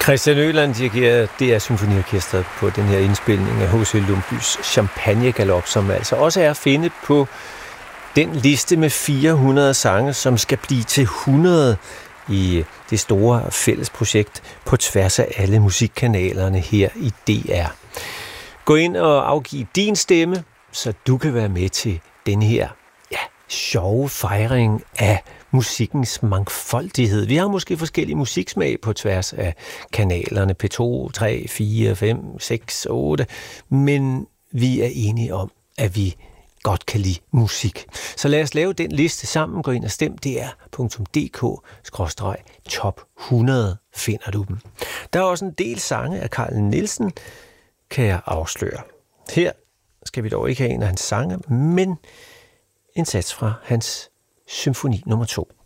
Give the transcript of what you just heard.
Christian Øland dirigerer DR Symfoniorkestret på den her indspilning af H.C. Lumby's Champagnegalop, som altså også er at finde på den liste med 400 sange, som skal blive til 100 i det store fælles projekt på tværs af alle musikkanalerne her i DR. Gå ind og afgiv din stemme, så du kan være med til den her sjove fejring af musikkens mangfoldighed. Vi har måske forskellige musiksmag på tværs af kanalerne P2, 3, 4, 5, 6, 8, men vi er enige om, at vi godt kan lide musik. Så lad os lave den liste sammen. Gå ind og stem dr.dk/top 100 finder du dem. Der er også en del sange af Carl Nielsen, kan jeg afsløre. Her skal vi dog ikke have en af hans sange, men en sats fra hans symfoni nummer 2.